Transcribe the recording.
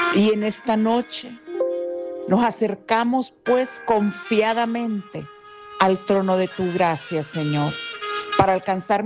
Y en esta noche nos acercamos pues confiadamente al trono de tu gracia, Señor, para alcanzar